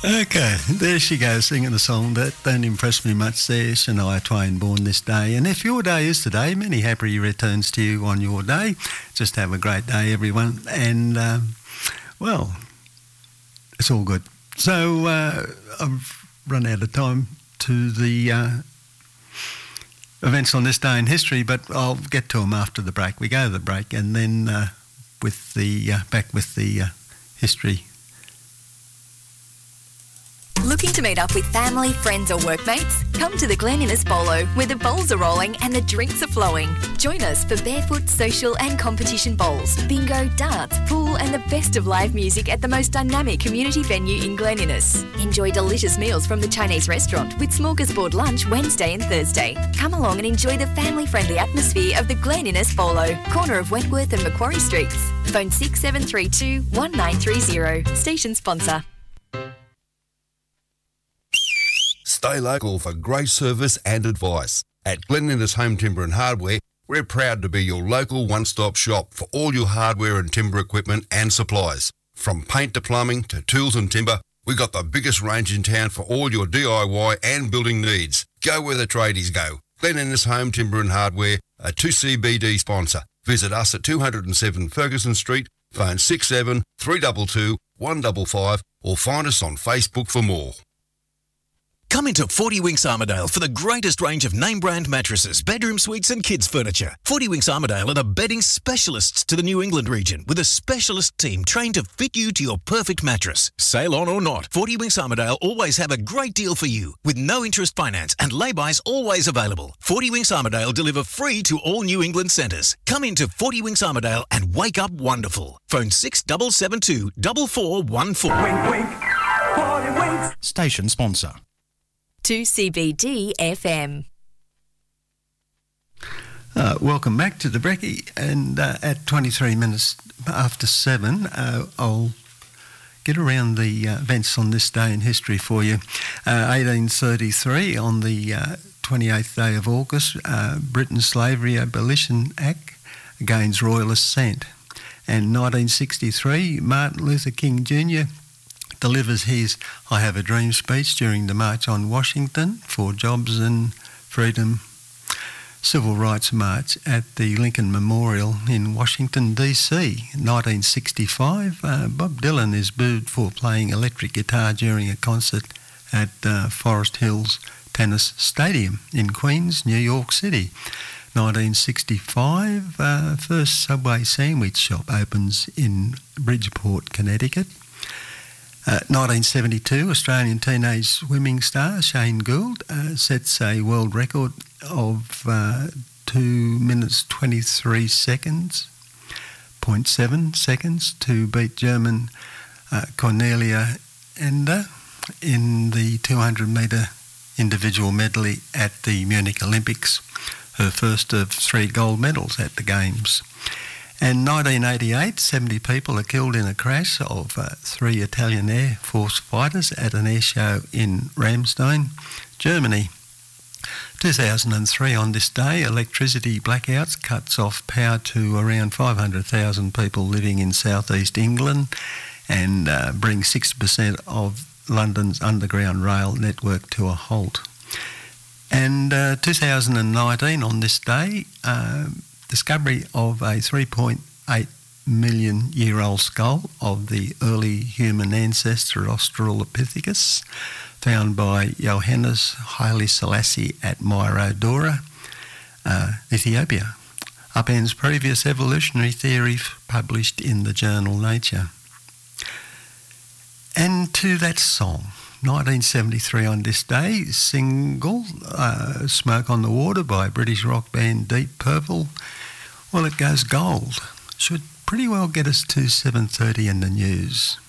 Okay, there she goes singing a song that don't impress me much there, Shania Twain, Born This Day. And if your day is today, many happy returns to you on your day. Just have a great day, everyone. And, well, it's all good. So I've run out of time to the events on this day in history, but I'll get to them after the break. We go to the break and then with the back with the history. Looking to meet up with family, friends or workmates? Come to the Glen Innes Bolo, where the bowls are rolling and the drinks are flowing. Join us for barefoot, social and competition bowls, bingo, darts, pool and the best of live music at the most dynamic community venue in Glen Innes. Enjoy delicious meals from the Chinese restaurant with smorgasbord lunch Wednesday and Thursday. Come along and enjoy the family-friendly atmosphere of the Glen Innes Bolo, corner of Wentworth and Macquarie Streets. Phone 6732 1930. Station sponsor. Stay local for great service and advice. At Glen Innes Home Timber and Hardware, we're proud to be your local one-stop shop for all your hardware and timber equipment and supplies. From paint to plumbing to tools and timber, we've got the biggest range in town for all your DIY and building needs. Go where the tradies go. Glen Innes Home Timber and Hardware, a 2CBD sponsor. Visit us at 207 Ferguson Street, phone 67 322 155 or find us on Facebook for more. Come into 40 Winks Armidale for the greatest range of name-brand mattresses, bedroom suites and kids' furniture. 40 Winks Armidale are the bedding specialists to the New England region with a specialist team trained to fit you to your perfect mattress. Sale on or not, 40 Winks Armidale always have a great deal for you with no interest finance and lay-bys always available. 40 Winks Armidale deliver free to all New England centres. Come into 40 Winks Armidale and wake up wonderful. Phone 6772 4414. Wink, wink. 40 Winks. Station sponsor. 2CBD FM. Welcome back to the Brekkie, and at 23 minutes after 7, I'll get around the events on this day in history for you. 1833, on the 28th day of August, Britain's Slavery Abolition Act gains royal assent. And 1963, Martin Luther King Jr. delivers his I Have a Dream speech during the March on Washington for Jobs and Freedom Civil Rights March at the Lincoln Memorial in Washington, D.C. 1965, Bob Dylan is booed for playing electric guitar during a concert at Forest Hills Tennis Stadium in Queens, New York City. 1965, first Subway sandwich shop opens in Bridgeport, Connecticut. 1972, Australian teenage swimming star Shane Gould sets a world record of 2 minutes 23 seconds, 0.7 seconds to beat German Cornelia Ender in the 200-metre individual medley at the Munich Olympics, her first of 3 gold medals at the Games. And 1988, 70 people are killed in a crash of 3 Italian Air Force fighters at an air show in Ramstein, Germany. 2003, on this day, electricity blackouts cuts off power to around 500,000 people living in southeast England and brings 60% of London's underground rail network to a halt. And 2019, on this day, discovery of a 3.8 million year old skull of the early human ancestor Australopithecus, found by Johannes Haile Selassie at Myra Dora, Ethiopia. Upends previous evolutionary theory published in the journal Nature. And to that song, 1973 on this day, single Smoke on the Water by British rock band Deep Purple. Well, it goes gold. Should pretty well get us to 7:30 in the news.